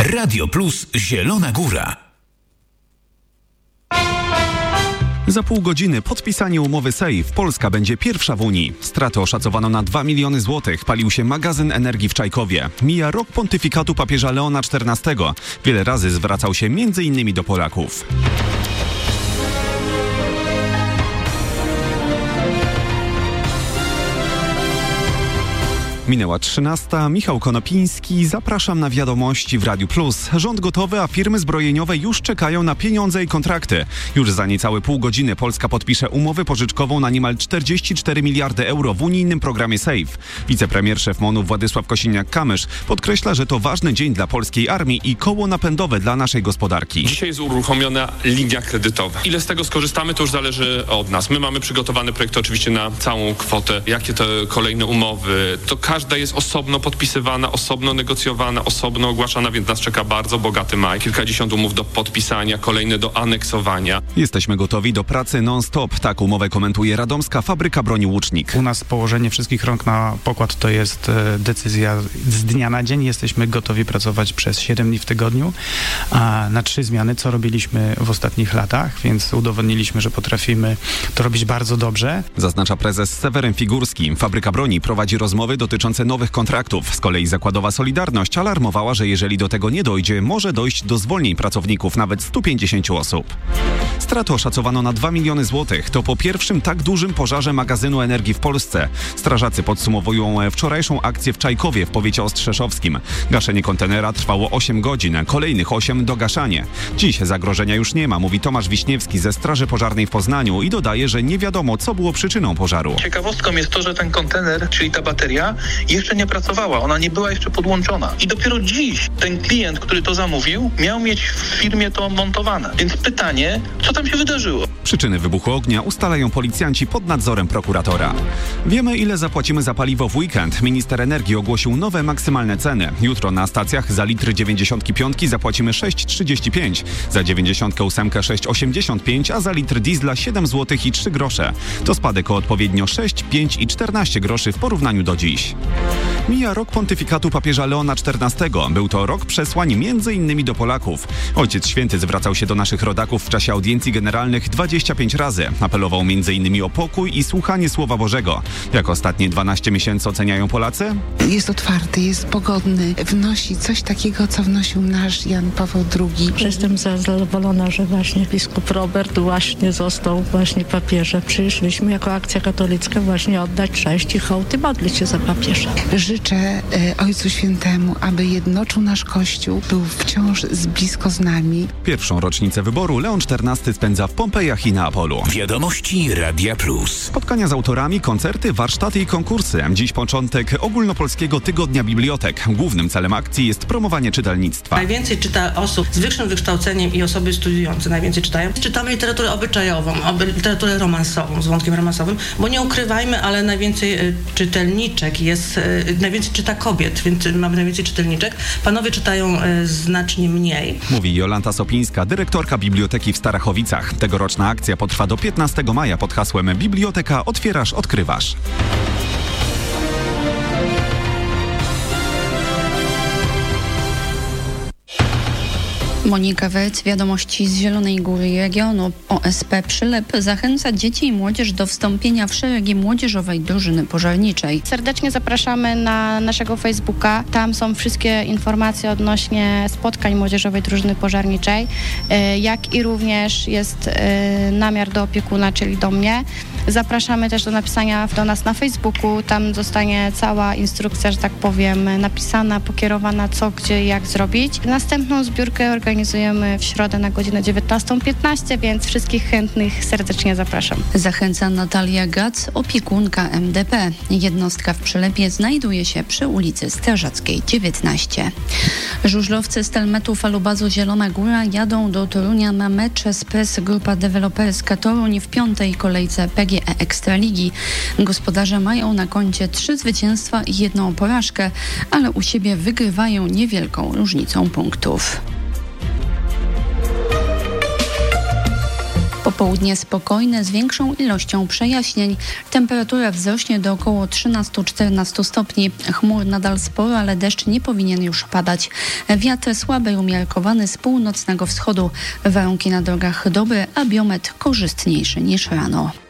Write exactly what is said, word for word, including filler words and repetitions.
Radio Plus Zielona Góra. Za pół godziny podpisanie umowy Safe. Polska będzie pierwsza w Unii. Straty oszacowano na dwa miliony złotych. Palił się magazyn energii w Czajkowie. Mija rok pontyfikatu papieża Leona czternastego. Wiele razy zwracał się między innymi do Polaków. Minęła trzynasta. Michał Konopiński. Zapraszam na wiadomości w Radiu Plus. Rząd gotowy, a firmy zbrojeniowe już czekają na pieniądze i kontrakty. Już za niecałe pół godziny Polska podpisze umowę pożyczkową na niemal czterdzieści cztery miliardy euro w unijnym programie Safe. Wicepremier szef M O N-u Władysław Kosiniak-Kamysz podkreśla, że to ważny dzień dla polskiej armii i koło napędowe dla naszej gospodarki. Dzisiaj jest uruchomiona linia kredytowa. Ile z tego skorzystamy, to już zależy od nas. My mamy przygotowany projekt oczywiście na całą kwotę. Jakie to kolejne umowy, to każda jest osobno podpisywana, osobno negocjowana, osobno ogłaszana, więc nas czeka bardzo bogaty maj. Kilkadziesiąt umów do podpisania, kolejne do aneksowania. Jesteśmy gotowi do pracy non-stop. Tak umowę komentuje radomska fabryka broni Łucznik. U nas położenie wszystkich rąk na pokład to jest decyzja z dnia na dzień. Jesteśmy gotowi pracować przez siedem dni w tygodniu, a na trzy zmiany, co robiliśmy w ostatnich latach, więc udowodniliśmy, że potrafimy to robić bardzo dobrze. Zaznacza prezes Seweryn Figurski. Fabryka broni prowadzi rozmowy dotyczące nowych kontraktów. Z kolei zakładowa Solidarność alarmowała, że jeżeli do tego nie dojdzie, może dojść do zwolnień pracowników, nawet stu pięćdziesięciu osób. Straty oszacowano na dwa miliony złotych. To po pierwszym tak dużym pożarze magazynu energii w Polsce. Strażacy podsumowują wczorajszą akcję w Czajkowie w powiecie ostrzeszowskim. Gaszenie kontenera trwało osiem godzin, kolejnych osiem dogaszanie. Dziś zagrożenia już nie ma, mówi Tomasz Wiśniewski ze Straży Pożarnej w Poznaniu i dodaje, że nie wiadomo, co było przyczyną pożaru. Ciekawostką jest to, że ten kontener, czyli ta bateria, jeszcze nie pracowała, ona nie była jeszcze podłączona. I dopiero dziś ten klient, który to zamówił, miał mieć w firmie to montowane. Więc pytanie, co tam się wydarzyło? Przyczyny wybuchu ognia ustalają policjanci pod nadzorem prokuratora. Wiemy, ile zapłacimy za paliwo w weekend. Minister energii ogłosił nowe maksymalne ceny. Jutro na stacjach za litr dziewięćdziesiątki piątki zapłacimy sześć trzydzieści pięć, za dziewięćdziesiątkę ósemkę sześć osiemdziesiąt pięć, a za litr diesla siedem złotych i trzy grosze. To spadek o odpowiednio sześć, pięć i czternaście groszy w porównaniu do dziś. Mija rok pontyfikatu papieża Leona czternastego. Był to rok przesłań między innymi do Polaków. Ojciec Święty zwracał się do naszych rodaków w czasie audiencji generalnych dwadzieścia pięć razy. Apelował między innymi o pokój i słuchanie Słowa Bożego. Jak ostatnie dwanaście miesięcy oceniają Polacy? Jest otwarty, jest pogodny, wnosi coś takiego, co wnosił nasz Jan Paweł drugi. Jestem zadowolona, że właśnie biskup Robert właśnie został właśnie papieżem. Przyszliśmy jako akcja katolicka właśnie oddać cześć i hołd i modlić się za papieża. Życzę e, Ojcu Świętemu, aby jednoczył nasz Kościół, był wciąż z blisko z nami. Pierwszą rocznicę wyboru Leon czternasty spędza w Pompejach i Neapolu. Wiadomości Radia Plus. Spotkania z autorami, koncerty, warsztaty i konkursy. Dziś początek ogólnopolskiego tygodnia bibliotek. Głównym celem akcji jest promowanie czytelnictwa. Najwięcej czyta osób z wyższym wykształceniem i osoby studiujące najwięcej czytają. Czytamy literaturę obyczajową, literaturę romansową, z wątkiem romansowym, bo nie ukrywajmy, ale najwięcej y, czytelniczek jest, y, najwięcej czyta kobiet, więc mamy najwięcej czytelniczek. Panowie czytają y, znacznie mniej. Mówi Jolanta Sopińska, dyrektorka biblioteki w Starachowicach. Tegoroczna akcja potrwa do piętnastego maja pod hasłem Biblioteka otwierasz, odkrywasz. Monika Wec, wiadomości z Zielonej Góry i regionu. O S P Przylep zachęca dzieci i młodzież do wstąpienia w szeregi młodzieżowej drużyny pożarniczej. Serdecznie zapraszamy na naszego Facebooka. Tam są wszystkie informacje odnośnie spotkań młodzieżowej drużyny pożarniczej, jak i również jest namiar do opiekuna, czyli do mnie. Zapraszamy też do napisania do nas na Facebooku. Tam zostanie cała instrukcja, że tak powiem, napisana, pokierowana, co, gdzie i jak zrobić. Następną zbiórkę organizujemy w środę na godzinę dziewiętnastą piętnaście, więc wszystkich chętnych serdecznie zapraszam. Zachęca Natalia Gac, opiekunka M D P. Jednostka w Przylepie znajduje się przy ulicy Strażackiej dziewiętnaście. Żużlowcy z Telmetu Falubazu Zielona Góra jadą do Torunia na mecz z P S Grupa Deweloperska Toruń w piątej kolejce P G E Ekstraligi. Gospodarze mają na koncie trzy zwycięstwa i jedną porażkę, ale u siebie wygrywają niewielką różnicą punktów. Po Popołudnie spokojne z większą ilością przejaśnień. Temperatura wzrośnie do około trzynaście do czternastu stopni. Chmur nadal sporo, ale deszcz nie powinien już padać. Wiatr słaby i umiarkowany z północnego wschodu. Warunki na drogach dobre, a biometr korzystniejszy niż rano.